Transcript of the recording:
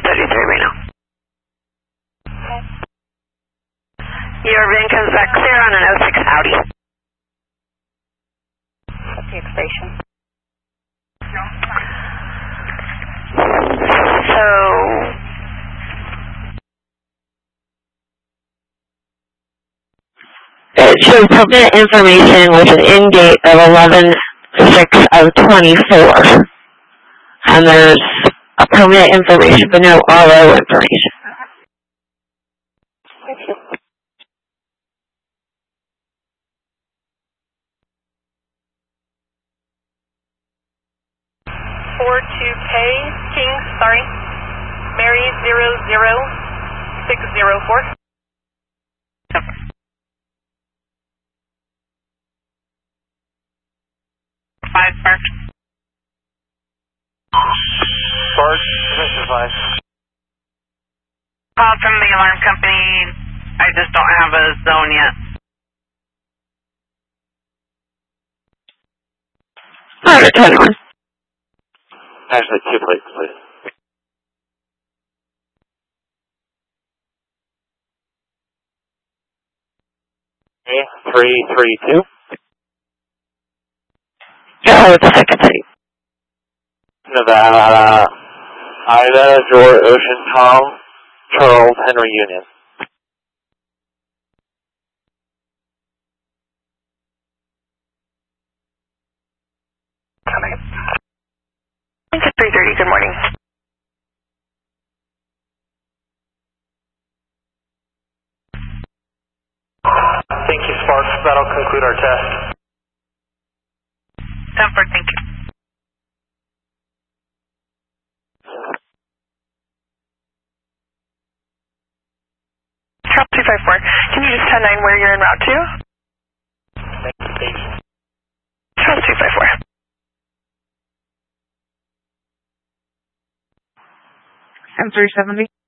233 right now. Your VIN comes back clear on an 06 Audi. At the station. So, it shows permit information with an in date of 11/6/24. And there's a permit information, but no RO information. Thank you. Mary 00604. 5 Spark. Spark, Mr. 5. Call from the alarm company. I just don't have a zone yet. Order 21. Actually, 2 plates, please. Okay, 332. Go with the second seat. Nevada, Ida, George, Ocean, Tom, Charles, Henry, Union. Coming. 330, good morning. Thank you, Sparks. That'll conclude our test. Temper, thank you. Charles 254, can you just 10-9 where you're en route to? Thank you, station. Charles 254. M370.